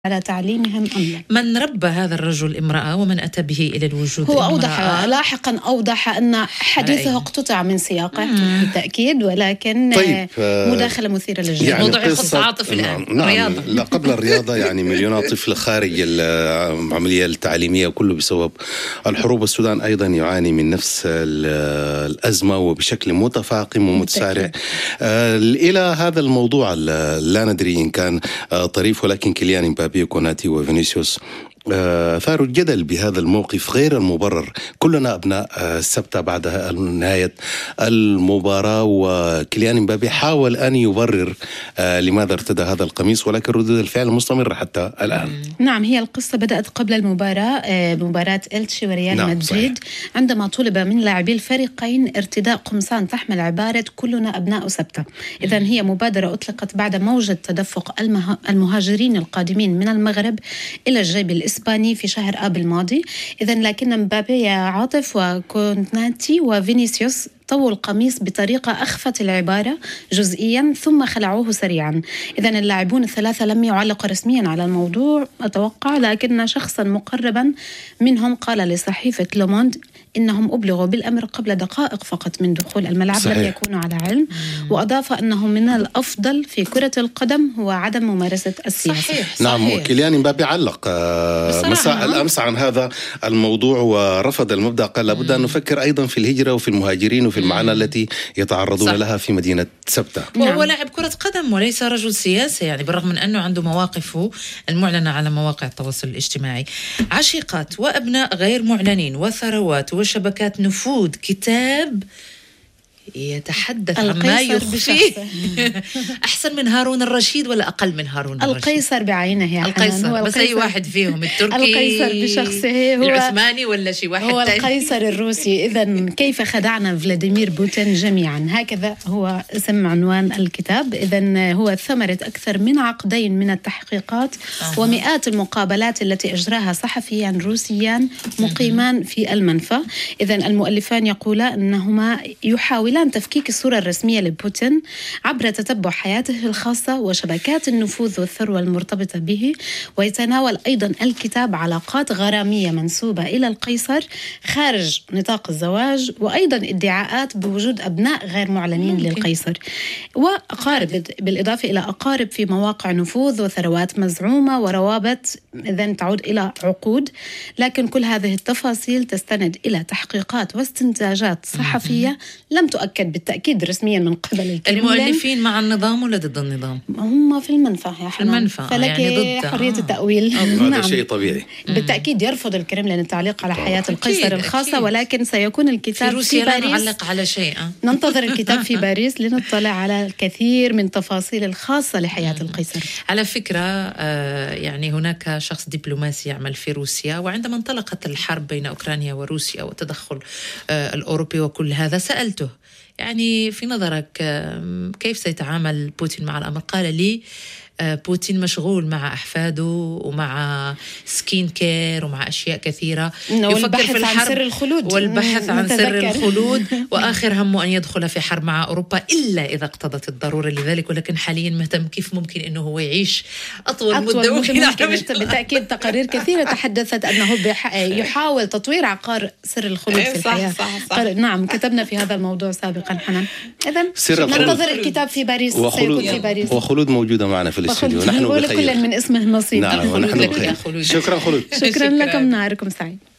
على تعليمهم أم لا. من ربى هذا الرجل امرأة ومن أتى به إلى الوجود؟ هو لاحقا أوضح أن حديثه اقتطع من سياقه بالتأكيد، ولكن طيب مداخلة مثيرة للجدل. يعني موضوع يخص عاطف الآن. نعم. رياضة. لا قبل الرياضة يعني مليونات طفل خارج العملية التعليمية، وكله بسبب الحروب. السودان أيضا يعاني من نفس الأزمة وبشكل متفاقم ومتسارع. إلى هذا الموضوع لا ندري إن كان طريف، ولكن كيليان امبابي كوناتي وفينيسيوس ثاروا الجدل بهذا الموقف غير المبرر. كلنا أبناء السبتة بعد نهاية المباراة، وكيليان امبابي حاول أن يبرر لماذا ارتدى هذا القميص، ولكن ردود الفعل مستمرة حتى الآن. نعم، هي القصة بدأت قبل المباراة، مباراة إلتشي وريال مدريد، عندما طلب من لاعبي الفريقين ارتداء قمصان تحمل عبارة كلنا أبناء سبتة. إذن هي مبادرة أطلقت بعد موجة تدفق المهاجرين القادمين من المغرب إلى الجيب الإسباني في شهر آب الماضي. إذن لكن مبابي يا عاطف وكوناتي وفينيسيوس طووا القميص بطريقة أخفت العبارة جزئيا ثم خلعوه سريعا. إذن اللاعبون الثلاثة لم يعلقوا رسميا على الموضوع أتوقع، لكن شخصا مقربا منهم قال لصحيفة لوموند إنهم أبلغوا بالأمر قبل دقائق فقط من دخول الملعب. صحيح. لم يكونوا على علم. وأضاف أنه من الأفضل في كرة القدم هو عدم ممارسة السياسة. صحيح. نعم، وكيليان امبابي علق مساء الأمس عن هذا الموضوع ورفض المبدأ. قال لابد أن نفكر أيضا في الهجرة وفي المهاجرين وفي المعاناة التي يتعرضون لها في مدينة سبتة. وهو لاعب كرة قدم وليس رجل سياسي، يعني بالرغم من أنه عنده مواقفه المعلنة على مواقع التواصل الاجتماعي. عشيقات وأبناء غير معلنين وثروات وشبكات نفوذ، كتاب يتحدث عما يخفيه. أحسن من هارون الرشيد ولا أقل من هارون الرشيد؟ القيصر بعينه يا القيصر. هو بس أي واحد فيهم، التركي القيصر بشخصه هو العثماني ولا شي واحد هو تاني؟ القيصر الروسي. إذن كيف خدعنا فلاديمير بوتين جميعا، هكذا هو اسم عنوان الكتاب. إذن هو ثمرة أكثر من عقدين من التحقيقات ومئات المقابلات التي أجراها صحفيان روسيان مقيمان في المنفى. إذن المؤلفان يقولان أنهما يحاولان تفكيك الصورة الرسمية لبوتين عبر تتبع حياته الخاصة وشبكات النفوذ والثروة المرتبطة به. ويتناول أيضا الكتاب علاقات غرامية منسوبة إلى القيصر خارج نطاق الزواج، وأيضا ادعاءات بوجود أبناء غير معلنين للقيصر وأقارب، بالإضافة إلى أقارب في مواقع نفوذ وثروات مزعومة وروابط إذن تعود إلى عقود. لكن كل هذه التفاصيل تستند إلى تحقيقات واستنتاجات صحفية لم تؤكد بالتأكيد رسميا من قبل الكرملين. المؤلفين مع النظام ولا ضد النظام؟ هم في المنفى يا حنان، فلك يعني ضد حرية التأويل. هذا شيء طبيعي. بالتأكيد يرفض الكرملين التعليق على حياة القيصر الخاصة، ولكن سيكون الكتاب في باريس. نعلق على شيء. ننتظر الكتاب في باريس لنطلع على الكثير من تفاصيل الخاصة لحياة القيصر. على فكرة يعني هناك شخص دبلوماسي يعمل في روسيا، وعندما انطلقت الحرب بين أوكرانيا وروسيا والتدخل الأوروبي وكل هذا، سألته يعني في نظرك كيف سيتعامل بوتين مع الأمر؟ قال لي بوتين مشغول مع أحفاده ومع سكين كير ومع أشياء كثيرة، يفكر في الحرب عن سر الخلود والبحث عن سر الخلود، وآخر همه أن يدخل في حرب مع أوروبا إلا إذا اقتضت الضرورة لذلك. ولكن حاليا مهتم كيف ممكن أنه هو يعيش أطول مدة ممكن. بالتأكيد تقارير كثيرة تحدثت أنه يحاول تطوير عقار سر الخلود في الحياة. صح. نعم، كتبنا في هذا الموضوع سابقا حنان. إذن ننتظر الكتاب في باريس. سيكون في باريس. وخلود موجودة معنا في الاستوديو. نحن بخير. كل من اسمه نصيب. نعم، ونحن بخير. شكرا خلود. شكرا لكم، نهاركم سعيد.